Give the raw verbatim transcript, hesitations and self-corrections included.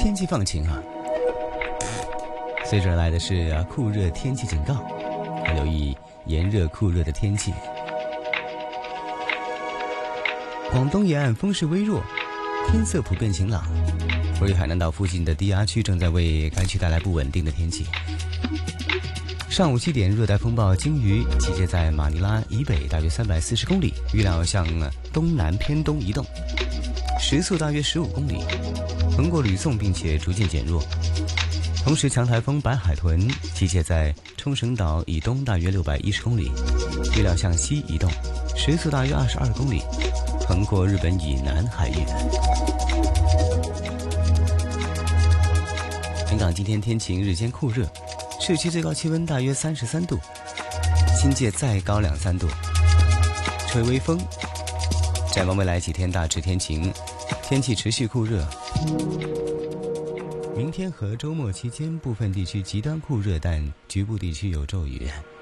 天气放晴啊，随之而来的是、啊、酷热天气警告，要留意炎热酷热的天气。广东沿岸风势微弱，天色普遍晴朗。位于海南岛附近的低压区正在为该区带来不稳定的天气。上午七点，热带风暴鲸鱼集结在马尼拉以北大约三百四十公里，预料向东南偏东移动，时速大约十五公里，横过吕宋并且逐渐减弱。同时，强台风白海豚集结在冲绳岛以东大约六百一十公里，预料向西移动，时速大约二十二公里，横过日本以南海域。香港今天天晴，日间酷热，市区最高气温大约三十三度，新界再高两三度，吹微风。展望未来几天大致天晴，天气持续酷热。明天和周末期间，部分地区极端酷热，但局部地区有骤雨。